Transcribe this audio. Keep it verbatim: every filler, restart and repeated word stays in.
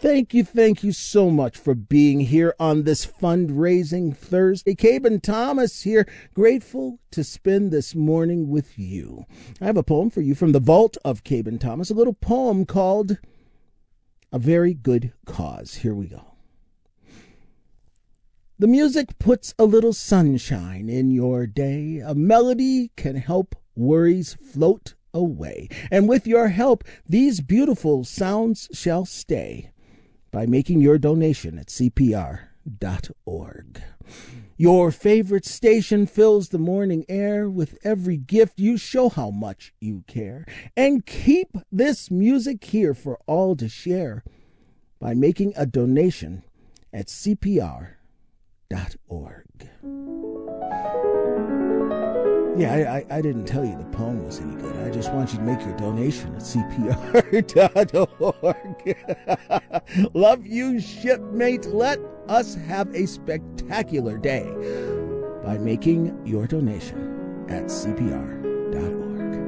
Thank you, thank you so much for being here on this fundraising Thursday. Caben Thomas here, grateful to spend this morning with you. I have a poem for you from the vault of Caben Thomas, a little poem called A Very Good Cause. Here we go. The music puts a little sunshine in your day. A melody can help worries float away. And with your help, these beautiful sounds shall stay by making your donation at C P R dot org. Your favorite station fills the morning air. With every gift, you show how much you care. And keep this music here for all to share by making a donation at C P R dot org. Yeah, I, I, I didn't tell you the poem was any good. I just want you to make your donation at C P R dot org. Love you, shipmate. Let us have a spectacular day by making your donation at C P R